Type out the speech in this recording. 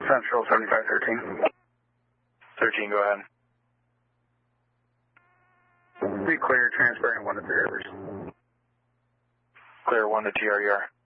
Central 7513. 13, go ahead. Be clear, transferring 1 to 3 Rivers. Clear 1 to TRER.